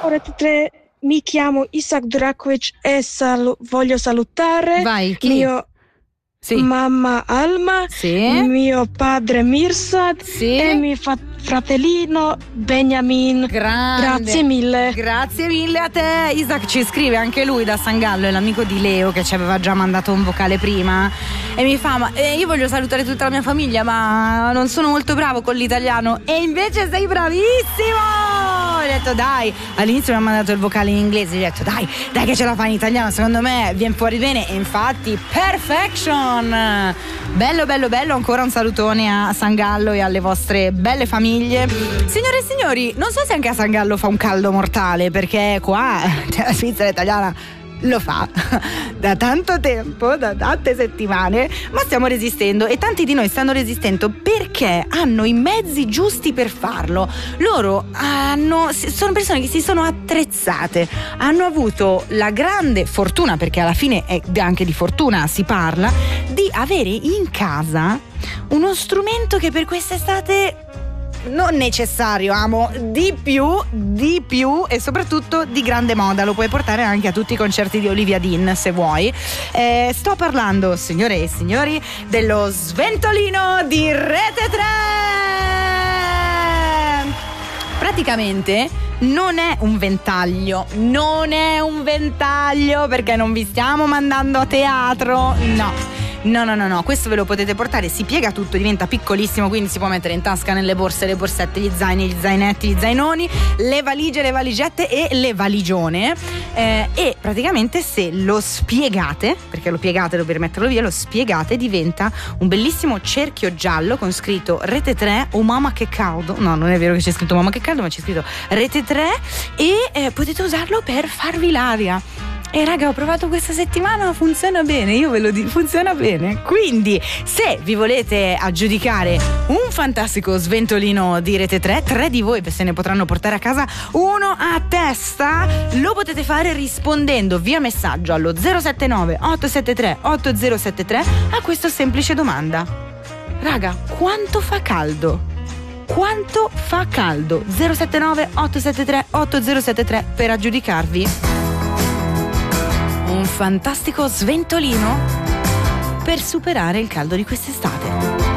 Rete 3, mi chiamo Isaac Durakovic e voglio salutare mio mamma Alma, mio padre Mirsad e mio fratellino Benjamin. Grazie mille. Grazie mille a te. Isaac ci scrive anche lui da San Gallo, è l'amico di Leo che ci aveva già mandato un vocale prima e mi fa: ma io voglio salutare tutta la mia famiglia, ma non sono molto bravo con l'italiano. E invece sei bravissimo. Ho detto dai, all'inizio mi ha mandato il vocale in inglese, gli ho detto dai che ce la fai in italiano, secondo me viene fuori bene. E infatti perfection. Bello, ancora un salutone a San Gallo e alle vostre belle famiglie. Signore e signori, non so se anche a San Gallo fa un caldo mortale, perché qua la Svizzera italiana lo fa da tanto tempo, da tante settimane, ma stiamo resistendo e tanti di noi stanno resistendo perché hanno i mezzi giusti per farlo. Loro sono persone che si sono attrezzate, hanno avuto la grande fortuna, perché alla fine è anche di fortuna si parla, di avere in casa uno strumento che per quest'estate non necessario, amo di più e soprattutto di grande moda. Lo puoi portare anche a tutti i concerti di Olivia Dean se vuoi. Sto parlando, signore e signori, dello sventolino di Rete 3. Praticamente non è un ventaglio perché non vi stiamo mandando a teatro, no, questo ve lo potete portare, si piega tutto, diventa piccolissimo, quindi si può mettere in tasca, nelle borse, le borsette, gli zaini, gli zainetti, gli zainoni, le valigie, le valigette e le valigione, e praticamente se lo spiegate, perché lo piegate per metterlo via, lo spiegate, diventa un bellissimo cerchio giallo con scritto Rete 3 o Mamma che caldo. No, non è vero che c'è scritto Mamma che caldo, ma c'è scritto Rete 3 e potete usarlo per farvi l'aria. E raga, ho provato questa settimana, funziona bene, io ve lo dico, funziona bene. Quindi se vi volete aggiudicare un fantastico sventolino di Rete 3, 3 di voi se ne potranno portare a casa uno a testa. Lo potete fare rispondendo via messaggio allo 079 873 8073 a questa semplice domanda: raga, quanto fa caldo? Quanto fa caldo? 079 873 8073 per aggiudicarvi un fantastico sventolino per superare il caldo di quest'estate.